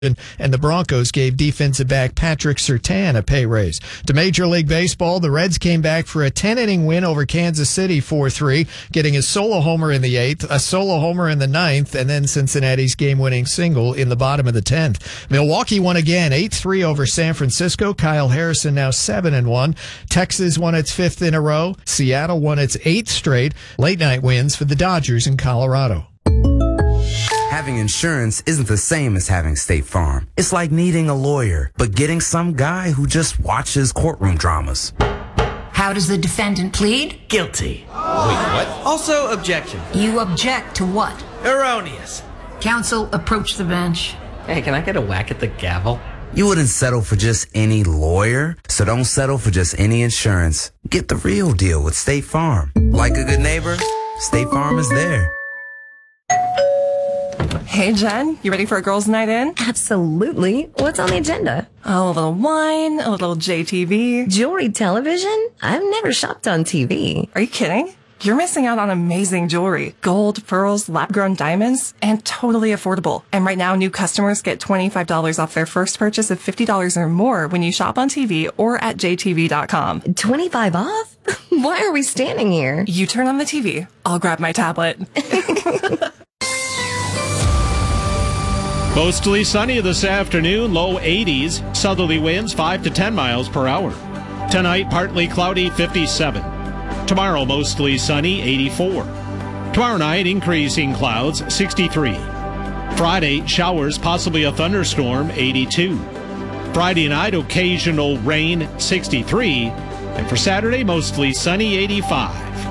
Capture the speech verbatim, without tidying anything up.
and the Broncos gave defensive back Patrick Surtain a pay raise. To Major League Baseball, the Reds came back for a ten-inning win over Kansas City four three, getting a solo homer in the eighth, a solo homer in the ninth, and then Cincinnati's game-winning single in the bottom of the tenth. Milwaukee won again, eight three over San Francisco. Kyle Harrison now seven and one. Texas won its fifth in a row. Seattle won its eighth straight. Late-night wins for the Dodgers in Colorado. Having insurance isn't the same as having State Farm. It's like needing a lawyer, but getting some guy who just watches courtroom dramas. How does the defendant plead? Guilty. Wait, what? Also, objection. You object to what? Erroneous. Counsel, approach the bench. Hey, can I get a whack at the gavel? You wouldn't settle for just any lawyer, so don't settle for just any insurance. Get the real deal with State Farm. Like a good neighbor, State Farm is there. Hey, Jen, you ready for a girls' night in? Absolutely. What's on the agenda? Oh, a little wine, a little J T V. Jewelry television? I've never shopped on T V. Are you kidding? You're missing out on amazing jewelry. Gold, pearls, lab-grown diamonds, and totally affordable. And right now, new customers get twenty-five dollars off their first purchase of fifty dollars or more when you shop on T V or at J T V dot com. twenty-five off? Why are we standing here? You turn on the T V. I'll grab my tablet. Mostly sunny this afternoon, low eighties, southerly winds five to ten miles per hour. Tonight, partly cloudy, fifty-seven. Tomorrow, mostly sunny, eighty-four. Tomorrow night, increasing clouds, sixty-three. Friday, showers, possibly a thunderstorm, eighty-two. Friday night, occasional rain, sixty-three. And for Saturday, mostly sunny, eighty-five.